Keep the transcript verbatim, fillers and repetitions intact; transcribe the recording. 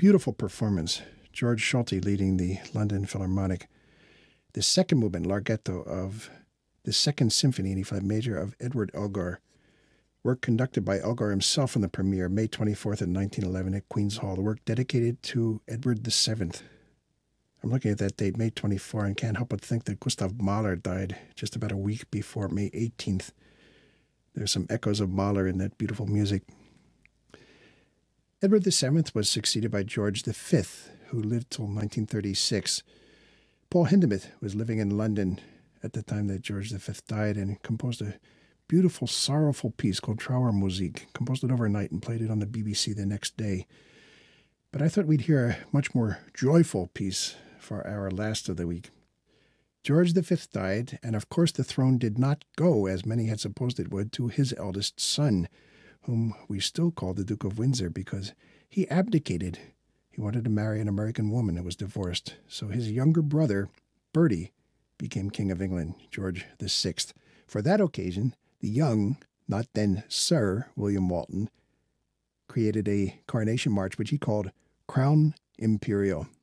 Beautiful performance. George Solti leading the London Philharmonic. The second movement, Larghetto, of the Second Symphony in E flat major of Edward Elgar. Work conducted by Elgar himself in the premiere, May twenty-fourth, in nineteen eleven at Queen's Hall. The work dedicated to Edward the Seventh. I'm looking at that date, May twenty-fourth, and can't help but think that Gustav Mahler died just about a week before May eighteenth. There's some echoes of Mahler in that beautiful music. Edward the Seventh was succeeded by George the Fifth, who lived till nineteen thirty-six. Paul Hindemith was living in London at the time that George the Fifth died and composed a beautiful, sorrowful piece called Trauermusik, composed it overnight and played it on the B B C the next day. But I thought we'd hear a much more joyful piece for our last of the week. George the Fifth died, and of course the throne did not go, as many had supposed it would, to his eldest son, whom we still call the Duke of Windsor, because he abdicated. He wanted to marry an American woman who was divorced. So his younger brother, Bertie, became King of England, George the Sixth. For that occasion, the young, not then Sir William Walton, created a coronation march, which he called Crown Imperial.